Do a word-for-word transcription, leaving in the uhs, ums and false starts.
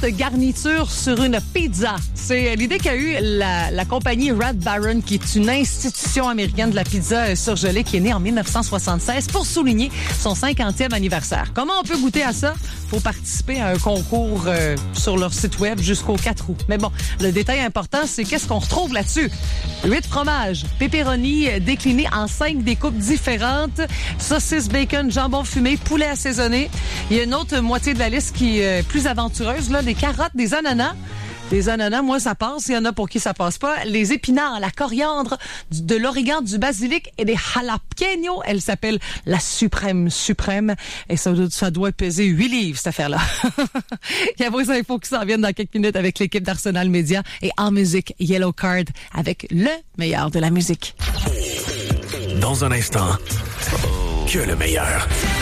garniture sur une pizza. C'est l'idée qu'a eu la, la compagnie Red Baron, qui est une institution américaine de la pizza surgelée, qui est née en dix-neuf cent soixante-seize pour souligner son cinquantième anniversaire. Comment on peut goûter à ça? Faut participer à un concours euh, sur leur site web jusqu'au quatre août. Mais bon, le détail important, c'est qu'est-ce qu'on retrouve là-dessus? Huit fromages, pepperoni déclinés en cinq découpes différentes, saucisse, bacon, jambon fumé, poulet assaisonné. Il y a une autre moitié de la liste qui est plus aventureuse, là, des carottes, des ananas. Des ananas, moi, ça passe. Il y en a pour qui ça passe pas. Les épinards, la coriandre, du, de l'origan, du basilic et des jalapenos. Elle s'appelle la suprême suprême. Et ça, ça doit peser huit livres, cette affaire-là. Il y a vos infos qui s'en viennent dans quelques minutes avec l'équipe d'Arsenal Média et en musique, Yellow Card avec le meilleur de la musique. Dans un instant, que le meilleur.